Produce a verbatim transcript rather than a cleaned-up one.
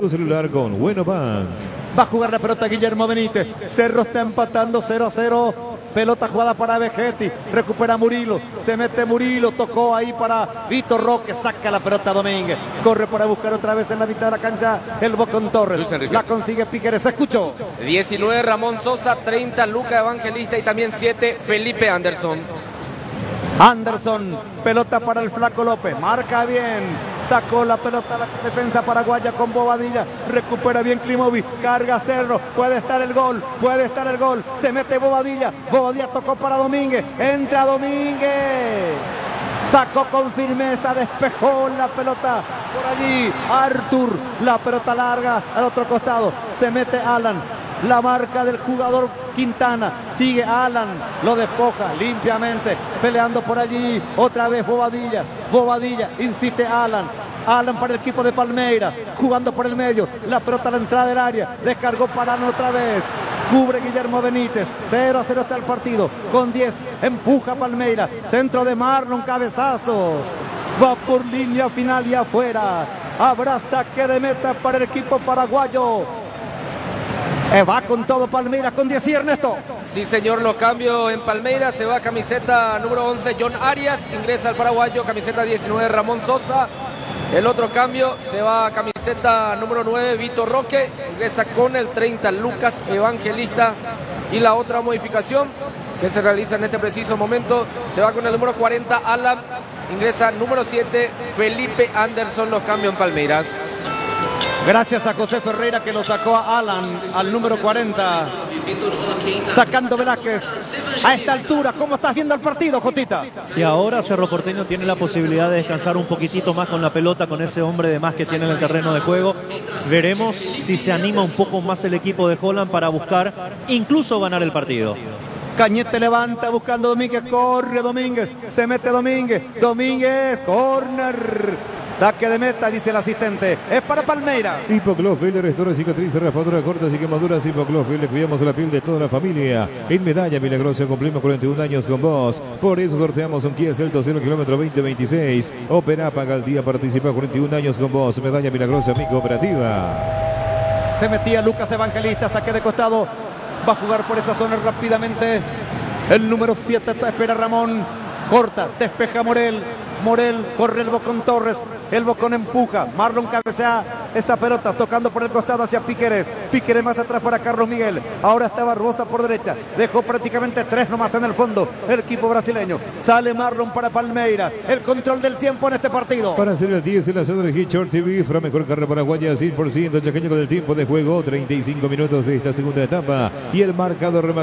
tu celular con Bueno Bank. Va a jugar la pelota Guillermo Benítez. Cerro está empatando cero a cero. Pelota jugada para Vegetti. Recupera Murilo. Se mete Murilo. Tocó ahí para Vitor Roque. Saca la pelota Domínguez. Corre para buscar otra vez en la mitad de la cancha el Bocón Torres. La consigue Piqueres. Se escuchó. diecinueve Ramón Sosa. treinta Luca Evangelista. Y también siete Felipe Anderson. Anderson. Pelota para el Flaco López. Marca bien. Sacó la pelota la defensa paraguaya con Bobadilla. Recupera bien Klimovic. Carga Cerro. Puede estar el gol. Puede estar el gol. Se mete Bobadilla. Bobadilla tocó para Domínguez. Entra Domínguez. Sacó con firmeza. Despejó la pelota. Por allí Artur. La pelota larga al otro costado. Se mete Alan. La marca del jugador Quintana. Sigue Alan. Lo despoja limpiamente. Peleando por allí. Otra vez Bobadilla. Bobadilla. Insiste Alan. Alan para el equipo de Palmeiras. Jugando por el medio. La pelota a la entrada del área. Descargó para Alan otra vez. Cubre Guillermo Benítez. cero a cero está el partido. Con diez. Empuja Palmeiras. Centro de Marlon. Cabezazo. Va por línea final y afuera. Habrá saque de meta para el equipo paraguayo. Eh, va con todo Palmeiras con diez y Ernesto. Sí, señor, lo cambio en Palmeiras. Se va camiseta número once, John Arias. Ingresa al paraguayo, camiseta diecinueve, Ramón Sosa. El otro cambio se va a camiseta número nueve, Vitor Roque. Ingresa con el treinta, Lucas Evangelista. Y la otra modificación que se realiza en este preciso momento, se va con el número cuarenta, Alan. Ingresa número siete, Felipe Anderson. Los cambios en Palmeiras. Gracias a José Ferreira que lo sacó a Alan al número cuarenta. Sacando Velázquez. A esta altura, ¿cómo estás viendo el partido, Jotita? Y ahora Cerro Porteño tiene la posibilidad de descansar un poquitito más con la pelota, con ese hombre de más que tiene en el terreno de juego. Veremos si se anima un poco más el equipo de Holland para buscar incluso ganar el partido. Cañete levanta buscando Domínguez. Corre Domínguez. Se mete Domínguez. Domínguez. Corner. Saque de meta, dice el asistente. Es para Palmeiras. Hipoclofil, restaura cicatrices, raspadura cortas y quemaduras. Hipoclofil, le cuidamos la piel de toda la familia. En Medalla Milagrosa cumplimos cuarenta y un años con vos. Por eso sorteamos un Kia Celto cero kilómetro veinte veintiséis. Opera, paga al día, participa cuarenta y un años con vos. Medalla Milagrosa, mi cooperativa. Se metía Lucas Evangelista, saque de costado. Va a jugar por esa zona rápidamente. El número siete, espera Ramón. Corta, despeja Morel. Morel, corre el Bocón Torres, el Bocón empuja, Marlon cabecea esa pelota, tocando por el costado hacia Piqueres, Piqueres más atrás para Carlos Miguel, ahora está Barbosa por derecha, dejó prácticamente tres nomás en el fondo, el equipo brasileño, sale Marlon para Palmeiras, el control del tiempo en este partido. Para hacer el diez, el lanzador de Hitchort T V, Fra mejor carrera paraguaya, cien por ciento, chaqueño del tiempo de juego, treinta y cinco minutos de esta segunda etapa, y el marcador